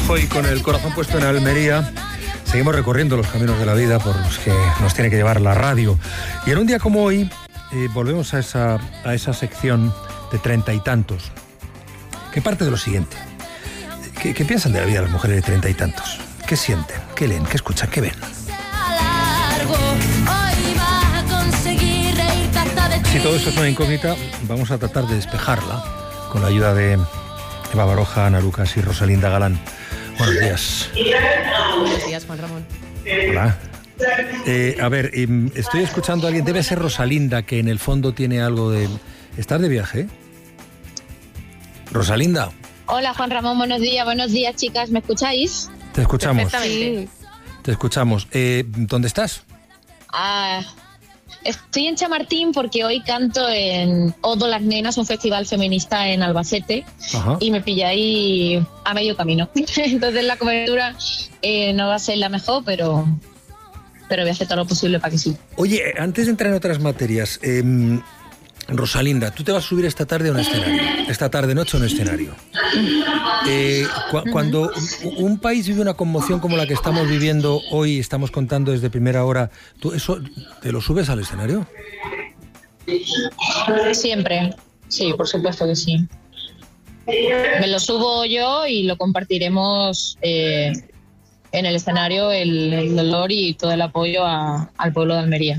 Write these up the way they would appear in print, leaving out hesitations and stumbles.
ojo y con el corazón puesto en Almería, seguimos recorriendo los caminos de la vida por los que nos tiene que llevar la radio. Y en un día como hoy, volvemos a esa sección de 30 y tantos, que parte de lo siguiente. ¿Qué piensan de la vida de las mujeres de 30 y tantos? ¿Qué sienten? ¿Qué leen? ¿Qué escuchan? ¿Qué ven? Si todo esto es una incógnita, vamos a tratar de despejarla con la ayuda de Eva Baroja, Ana Lucas y Rosalinda Galán. Buenos días. Buenos días, Juan Ramón. Hola. A ver, estoy escuchando a alguien, debe ser Rosalinda, que en el fondo tiene algo de... ¿Estás de viaje? ¿Rosalinda? Hola, Juan Ramón, buenos días, chicas, ¿me escucháis? Te escuchamos. Perfectamente. Te escuchamos. ¿Dónde estás? Estoy en Chamartín porque hoy canto en Odo Las Nenas, un festival feminista en Albacete. Ajá. Y me pilla ahí a medio camino. Entonces la cobertura no va a ser la mejor, pero voy a hacer todo lo posible para que sí. Oye, antes de entrar en otras materias, Rosalinda, tú te vas a subir esta tarde a un escenario, esta tarde-noche a un escenario. Cuando un país vive una conmoción como la que estamos viviendo hoy, estamos contando desde primera hora, ¿tú eso te lo subes al escenario? Siempre, sí, por supuesto que sí. Me lo subo yo y lo compartiremos en el escenario, el dolor y todo el apoyo al pueblo de Almería.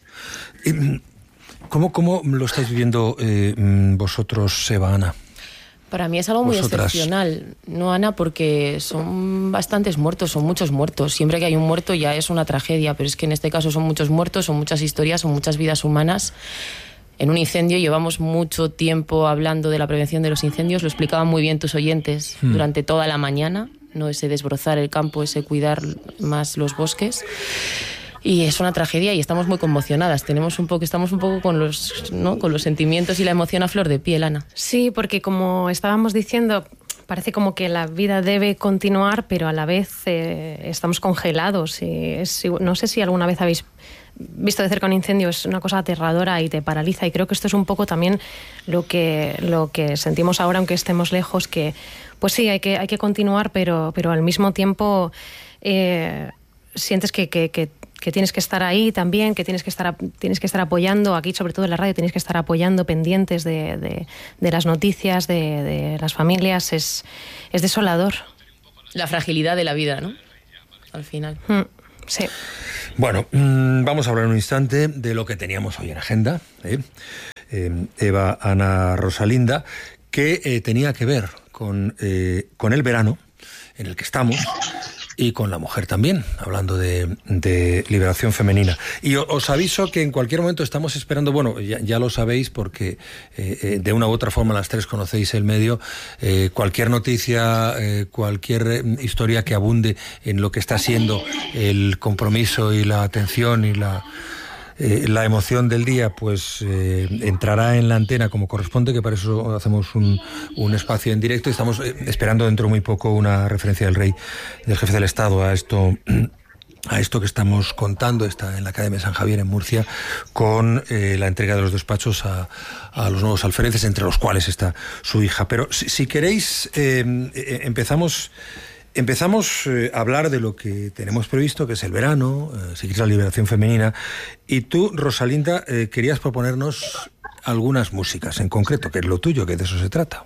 ¿Cómo lo estáis viviendo vosotros, Eva, Ana? Para mí es algo muy Vosotras. excepcional, ¿no, Ana? Porque son bastantes muertos, son muchos muertos. Siempre que hay un muerto ya es una tragedia, pero es que en este caso son muchos muertos, son muchas historias, son muchas vidas humanas. En un incendio llevamos mucho tiempo hablando de la prevención de los incendios, lo explicaban muy bien tus oyentes durante toda la mañana, no ese desbrozar el campo, ese cuidar más los bosques. Y es una tragedia y estamos muy conmocionadas. Estamos un poco con los sentimientos y la emoción a flor de piel, Ana. Sí, porque como estábamos diciendo, parece como que la vida debe continuar, pero a la vez estamos congelados. No sé si alguna vez habéis visto de cerca un incendio, es una cosa aterradora y te paraliza. Y creo que esto es un poco también lo que sentimos ahora, aunque estemos lejos, que pues sí, hay que continuar, pero al mismo tiempo sientes que tienes que estar ahí también, que tienes que estar apoyando, aquí sobre todo en la radio tienes que estar apoyando, pendientes de las noticias, de las familias, es desolador. La fragilidad de la vida, ¿no? Al final. Sí. Bueno, vamos a hablar un instante de lo que teníamos hoy en agenda, Eva, Ana, Rosalinda, que tenía que ver con el verano en el que estamos, y con la mujer también, hablando de liberación femenina. Y os aviso que en cualquier momento estamos esperando, bueno, ya lo sabéis porque de una u otra forma las tres conocéis el medio, cualquier noticia, cualquier historia que abunde en lo que está siendo el compromiso y la atención y la emoción del día, pues entrará en la antena como corresponde, que para eso hacemos un espacio en directo y estamos esperando dentro de muy poco una referencia del jefe del Estado a esto que estamos contando. Está en la Academia San Javier en Murcia con la entrega de los despachos a los nuevos alfereces, entre los cuales está su hija. Pero si queréis, empezamos a hablar de lo que tenemos previsto, que es el verano, si quieres la liberación femenina. Y tú, Rosalinda, querías proponernos algunas músicas en concreto, que es lo tuyo, que de eso se trata.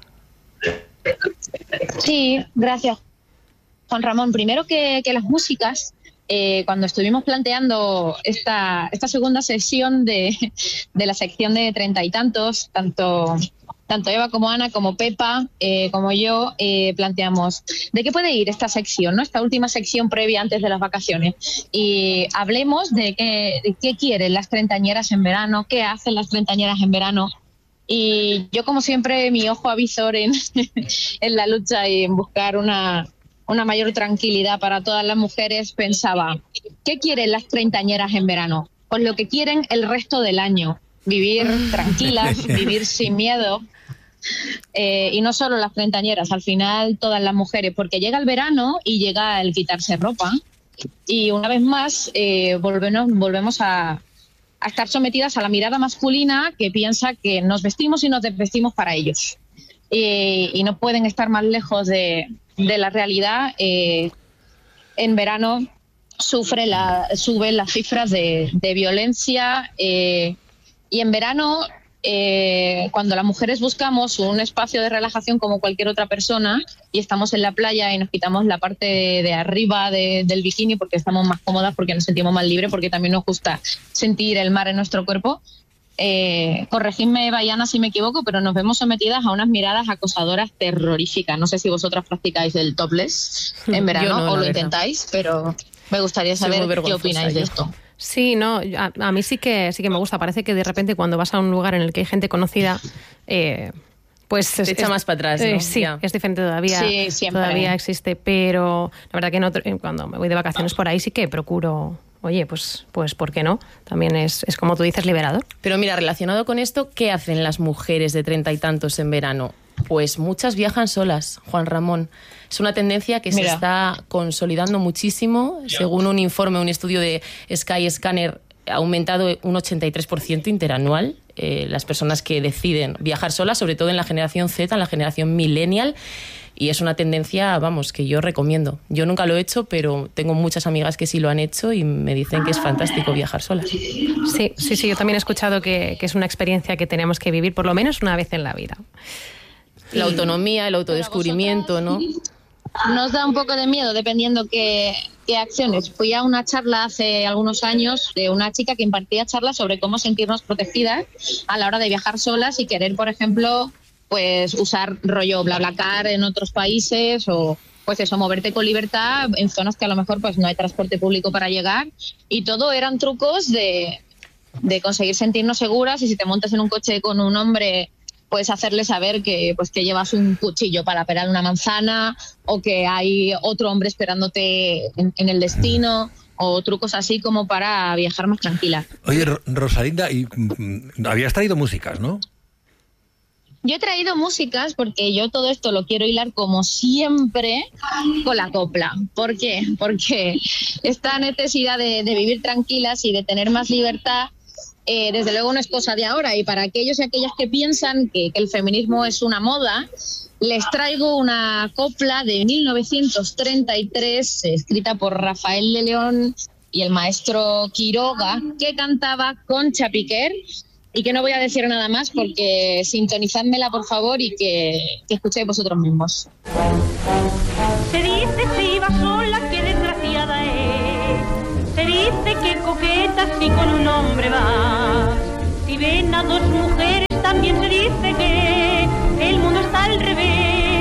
Sí, gracias, Juan Ramón. Primero que las músicas, cuando estuvimos planteando esta segunda sesión de la sección de 30 y tantos, tanto Eva como Ana, como Pepa, como yo, planteamos de qué puede ir esta sección, ¿no? Esta última sección previa antes de las vacaciones. Y hablemos de qué quieren las treintañeras en verano, qué hacen las treintañeras en verano. Y yo, como siempre, mi ojo avisor en la lucha y en buscar una mayor tranquilidad para todas las mujeres, pensaba, ¿qué quieren las treintañeras en verano? Pues lo que quieren el resto del año. Vivir tranquilas, vivir sin miedo. Y no solo las treintañeras, al final todas las mujeres, porque llega el verano y llega el quitarse ropa y una vez más volvemos a estar sometidas a la mirada masculina que piensa que nos vestimos y nos desvestimos para ellos. y no pueden estar más lejos de la realidad. En verano suben las cifras de violencia y en verano, cuando las mujeres buscamos un espacio de relajación como cualquier otra persona y estamos en la playa y nos quitamos la parte de arriba del bikini porque estamos más cómodas, porque nos sentimos más libres, porque también nos gusta sentir el mar en nuestro cuerpo, corregidme, Eva y Ana, si me equivoco, pero nos vemos sometidas a unas miradas acosadoras terroríficas. No sé si vosotras practicáis el topless en verano o lo intentáis, pero me gustaría saber qué opináis de esto. Sí, no, a mí sí que me gusta. Parece que de repente cuando vas a un lugar en el que hay gente conocida, pues te echa más para atrás, ¿no? Sí, es diferente todavía. Sí, siempre. Todavía existe, pero la verdad que cuando me voy de vacaciones por ahí sí que procuro. Oye, pues ¿por qué no? También es como tú dices, liberador. Pero mira, relacionado con esto, ¿qué hacen las mujeres de 30 y tantos en verano? Pues muchas viajan solas, Juan Ramón. Es una tendencia que se está consolidando muchísimo. Según un informe, un estudio de Skyscanner, ha aumentado un 83% interanual las personas que deciden viajar solas, sobre todo en la generación Z, en la generación millennial. Y es una tendencia, vamos, que yo recomiendo. Yo nunca lo he hecho, pero tengo muchas amigas que sí lo han hecho y me dicen que es fantástico viajar solas. Sí, yo también he escuchado que es una experiencia que tenemos que vivir por lo menos una vez en la vida. La autonomía, el autodescubrimiento, ¿no? Nos da un poco de miedo dependiendo qué acciones. Fui a una charla hace algunos años de una chica que impartía charlas sobre cómo sentirnos protegidas a la hora de viajar solas y querer, por ejemplo, pues usar rollo BlaBlaCar en otros países o pues eso, moverte con libertad en zonas que a lo mejor pues no hay transporte público para llegar, y todo eran trucos de conseguir sentirnos seguras. Y si te montas en un coche con un hombre, puedes hacerle saber que llevas un cuchillo para pelar una manzana o que hay otro hombre esperándote en el destino, o trucos así como para viajar más tranquila. Oye, Rosalinda, habías traído músicas, ¿no? Yo he traído músicas porque yo todo esto lo quiero hilar, como siempre, con la copla. ¿Por qué? Porque esta necesidad de vivir tranquilas y de tener más libertad, desde luego no es cosa de ahora. Y para aquellos y aquellas que piensan que el feminismo es una moda, les traigo una copla de 1933, escrita por Rafael de León y el maestro Quiroga, que cantaba Concha Piquer, y que no voy a decir nada más porque sintonizádmela, por favor, y que escuchéis vosotros mismos. Se dice si iba sola, qué desgraciada es. Se dice que coqueta si con un hombre vas. Si ven a dos mujeres también se dice que el mundo está al revés.